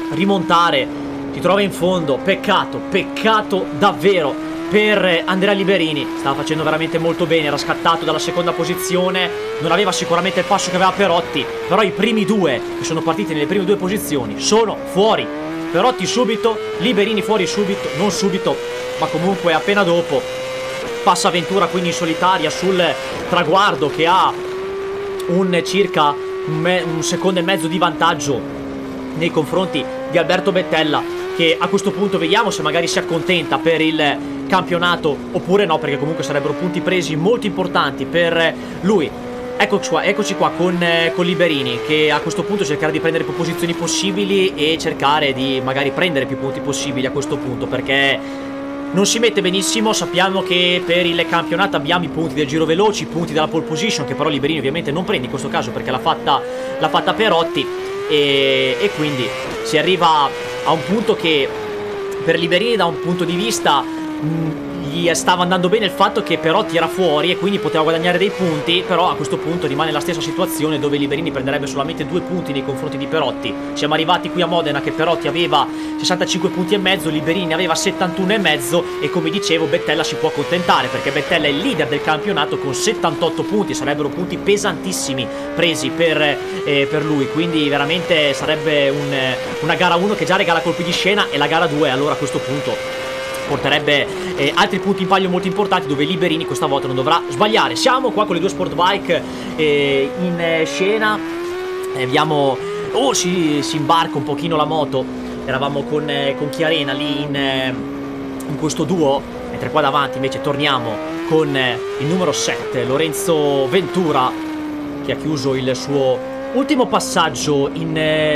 rimontare, si trova in fondo, peccato davvero per Andrea Liberini. Stava facendo veramente molto bene, era scattato dalla seconda posizione, non aveva sicuramente il passo che aveva Perotti, però i primi due che sono partiti nelle prime due posizioni sono fuori. Perotti subito, Liberini fuori subito, non subito, ma comunque appena dopo. Passa Ventura quindi in solitaria sul traguardo, che ha un circa un secondo e mezzo di vantaggio nei confronti di Alberto Bettella, che a questo punto vediamo se magari si accontenta per il campionato oppure no, perché comunque sarebbero punti presi molto importanti per lui. Eccoci qua con Liberini, che a questo punto cercherà di prendere più posizioni possibili e cercare di magari prendere più punti possibili a questo punto, perché non si mette benissimo. Sappiamo che per il campionato abbiamo i punti del giro veloci, i punti della pole position, che però Liberini ovviamente non prende in questo caso perché l'ha fatta Perotti, e quindi si arriva a un punto che per Liberini da un punto di vista gli stava andando bene il fatto che Perotti era fuori e quindi poteva guadagnare dei punti, però a questo punto rimane la stessa situazione dove Liberini prenderebbe solamente 2 punti nei confronti di Perotti. Siamo arrivati qui a Modena che Perotti aveva 65 punti e mezzo, Liberini aveva 71 e mezzo, e come dicevo Bettella si può accontentare perché Bettella è il leader del campionato con 78 punti, sarebbero punti pesantissimi presi per lui, quindi veramente sarebbe una gara 1 che già regala colpi di scena, e la gara 2 allora a questo punto porterebbe altri punti in palio molto importanti, dove Liberini questa volta non dovrà sbagliare. Siamo qua con le due sport bike in scena, vediamo si imbarca un pochino la moto. Eravamo con Chiarena lì in questo duo, mentre qua davanti invece torniamo con il numero 7 Lorenzo Ventura, che ha chiuso il suo ultimo passaggio in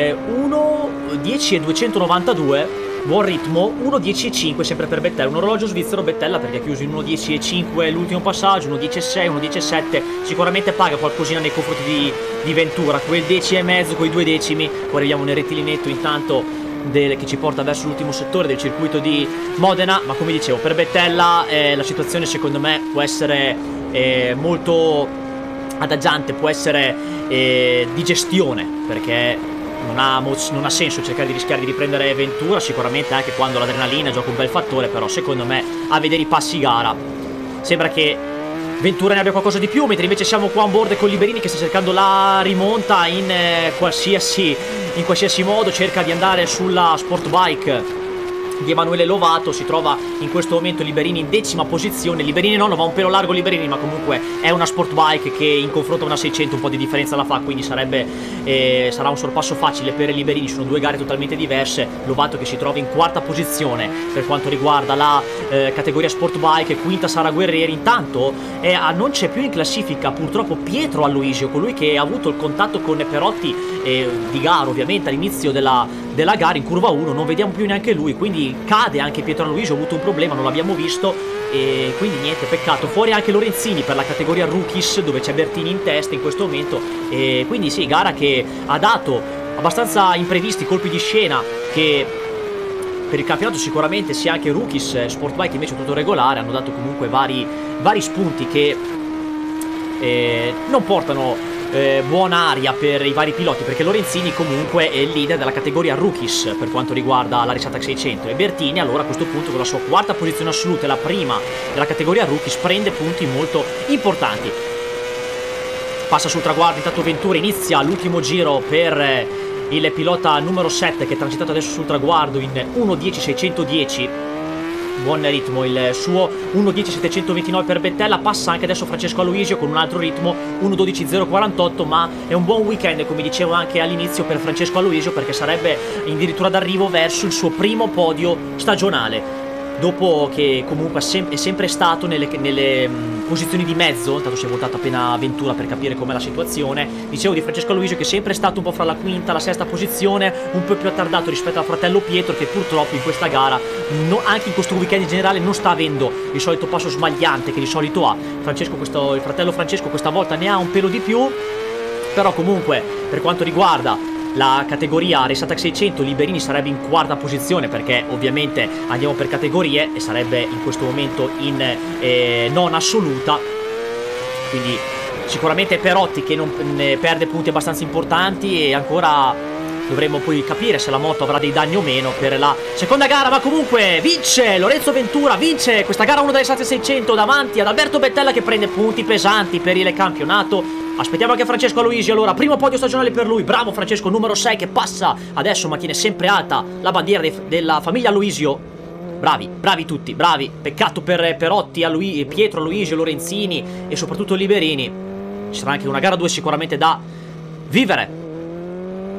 1:10 e 292. Buon ritmo, 1:10,5 sempre per Bettella, un orologio svizzero Bettella perché ha chiuso in 1:10,5 l'ultimo passaggio, 1:10,6, 1:10,7, sicuramente paga qualcosina nei confronti di Ventura, quel 10,5, quei 2 decimi. Poi arriviamo nel rettilinetto intanto che ci porta verso l'ultimo settore del circuito di Modena, ma come dicevo per Bettella la situazione secondo me può essere molto adagiante, può essere di gestione, perché non ha senso cercare di rischiare di riprendere Ventura, sicuramente anche quando l'adrenalina gioca un bel fattore, però secondo me a vedere i passi gara sembra che Ventura ne abbia qualcosa di più, mentre invece siamo qua on board con Liberini che sta cercando la rimonta in qualsiasi modo, cerca di andare sulla sport bike di Emanuele Lovato. Si trova in questo momento Liberini in 10ª posizione, Liberini no, va un pelo largo Liberini, ma comunque è una sport bike che in confronto a una 600 un po' di differenza la fa, quindi sarà un sorpasso facile per Liberini. Sono 2 gare totalmente diverse. Lovato che si trova in 4ª posizione per quanto riguarda la categoria sport bike, 5ª Sara Guerrieri. Intanto non c'è più in classifica purtroppo Pietro Aloisio, colui che ha avuto il contatto con Perotti di gara ovviamente all'inizio della gara in curva 1, non vediamo più neanche lui, quindi cade anche Pietro Aloisio, ha avuto un problema, non l'abbiamo visto, e quindi niente, peccato. Fuori anche Lorenzini per la categoria rookies, dove c'è Bertini in testa in questo momento, e quindi sì, gara che ha dato abbastanza imprevisti, colpi di scena, che per il campionato sicuramente sia anche rookies, sport bike invece tutto regolare, hanno dato comunque vari spunti che non portano buona aria per i vari piloti, perché Lorenzini comunque è il leader della categoria rookies per quanto riguarda la Risata 600, e Bertini allora a questo punto con la sua 4ª posizione assoluta e la prima della categoria rookies prende punti molto importanti. Passa sul traguardo intanto Ventura, inizia l'ultimo giro per il pilota numero 7 che è transitato adesso sul traguardo in 1:10,610. Buon ritmo il suo, 1:10,729 per Bettella. Passa anche adesso Francesco Aloisio con un altro ritmo, 1:12,048, ma è un buon weekend come dicevo anche all'inizio per Francesco Aloisio, perché sarebbe addirittura d'arrivo verso il suo primo podio stagionale, dopo che comunque è sempre stato nelle posizioni di mezzo. Intanto si è voltato appena Ventura per capire com'è la situazione. Dicevo di Francesco Aloisio che è sempre stato un po' fra la 5ª e la 6ª posizione, un po' più attardato rispetto al fratello Pietro, che purtroppo in questa gara, anche in questo weekend in generale, non sta avendo il solito passo smagliante che di solito ha. Il fratello Francesco questa volta ne ha un pelo di più, però comunque per quanto riguarda la categoria Resatac 600 Liberini sarebbe in 4ª posizione, perché ovviamente andiamo per categorie e sarebbe in questo momento in non assoluta, quindi sicuramente Perotti che non perde punti abbastanza importanti, e ancora dovremo poi capire se la moto avrà dei danni o meno per la seconda gara. Ma comunque vince Lorenzo Ventura, vince questa gara 1 delle Sazze 600 davanti ad Alberto Bettella, che prende punti pesanti per il campionato. Aspettiamo anche Francesco Aloisi. Allora, primo podio stagionale per lui, bravo Francesco, numero 6 che passa adesso, ma tiene sempre alta la bandiera della famiglia Aloisio. Bravi, bravi tutti, bravi. Peccato per Perotti, Pietro, Aloisio, Lorenzini e soprattutto Liberini. Ci sarà anche una gara 2 sicuramente da vivere.